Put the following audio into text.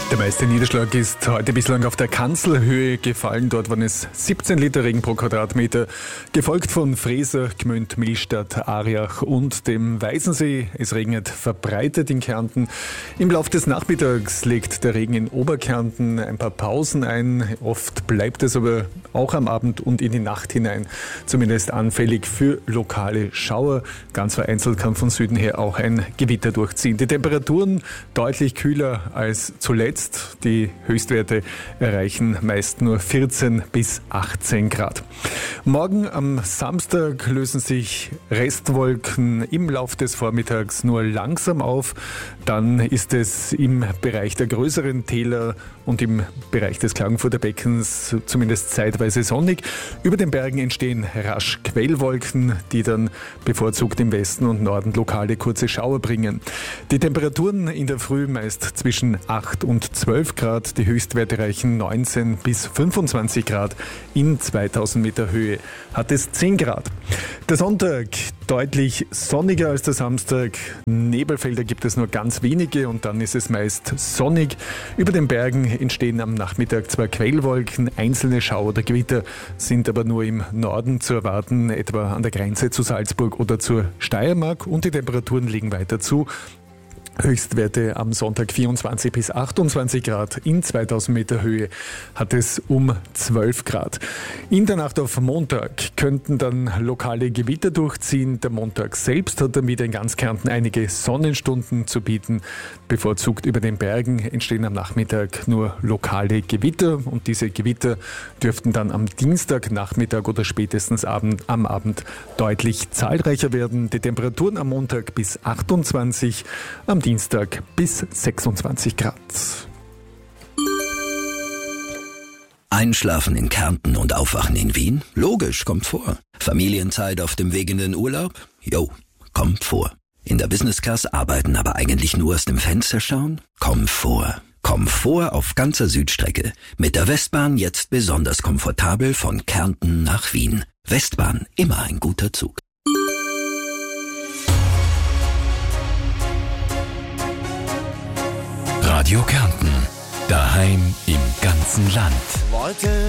Der meiste Niederschlag ist heute bislang auf der Kanzelhöhe gefallen. Dort waren es 17 Liter Regen pro Quadratmeter, gefolgt von Freser, Gmünd, Millstatt, Ariach und dem Weißensee. Es regnet verbreitet in Kärnten. Im Laufe des Nachmittags legt der Regen in Oberkärnten ein paar Pausen ein. Oft bleibt es aber auch am Abend und in die Nacht hinein zumindest anfällig für lokale Schauer. Ganz vereinzelt kann von Süden her auch ein Gewitter durchziehen. Die Temperaturen deutlich kühler als zuletzt. Die Höchstwerte erreichen meist nur 14 bis 18 Grad. Morgen am Samstag lösen sich Restwolken im Lauf des Vormittags nur langsam auf. Dann ist es im Bereich der größeren Täler und im Bereich des Klagenfurter Beckens zumindest zeitweise sonnig. Über den Bergen entstehen rasch Quellwolken, die dann bevorzugt im Westen und Norden lokale kurze Schauer bringen. Die Temperaturen in der Früh meist zwischen 8 und 12 Grad. Die Höchstwerte reichen 19 bis 25 Grad. In 2000 Meter Höhe hat es 10 Grad. Der Sonntag deutlich sonniger als der Samstag. Nebelfelder gibt es nur ganz wenige und dann ist es meist sonnig. Über den Bergen entstehen am Nachmittag zwar Quellwolken, einzelne Schauer oder Gewitter sind aber nur im Norden zu erwarten, etwa an der Grenze zu Salzburg oder zur Steiermark, und die Temperaturen liegen weiter zu. Höchstwerte am Sonntag 24 bis 28 Grad. In 2000 Meter Höhe hat es um 12 Grad. In der Nacht auf Montag könnten dann lokale Gewitter durchziehen. Der Montag selbst hat dann wieder in ganz Kärnten einige Sonnenstunden zu bieten. Bevorzugt über den Bergen entstehen am Nachmittag nur lokale Gewitter, und diese Gewitter dürften dann am Dienstagnachmittag oder spätestens am Abend deutlich zahlreicher werden. Die Temperaturen am Montag bis 28, am Dienstag bis 26 Grad. Einschlafen in Kärnten und aufwachen in Wien? Logisch, kommt vor. Familienzeit auf dem Weg in den Urlaub? Jo, kommt vor. In der Business Class arbeiten, aber eigentlich nur aus dem Fenster schauen? Komfort. Komfort auf ganzer Südstrecke. Mit der Westbahn jetzt besonders komfortabel von Kärnten nach Wien. Westbahn, immer ein guter Zug. Radio Kärnten. Daheim im ganzen Land.